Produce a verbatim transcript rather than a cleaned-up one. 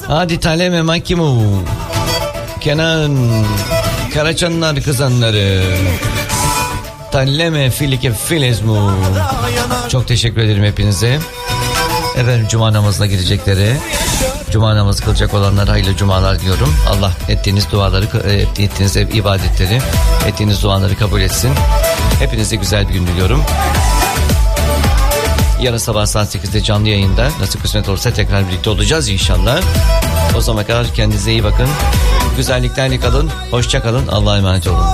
Hadi taleme makimu. Kenan Karaçanlar kızanları. Talleme filike filizmu. Çok teşekkür ederim hepinize. Efendim cuma namazına gidecekleri, cuma namazı kılacak olanlara hayırlı cumalar diyorum. Allah ettiğiniz duaları, ettiğiniz ibadetleri, ettiğiniz duaları kabul etsin. Hepinize güzel bir gün diliyorum. Yarın sabah saat sekizde canlı yayında, nasıl kısmet olursa tekrar birlikte olacağız inşallah. O zamana kadar kendinize iyi bakın. Güzelliklerle kalın. Hoşça kalın. Allah'a emanet olun.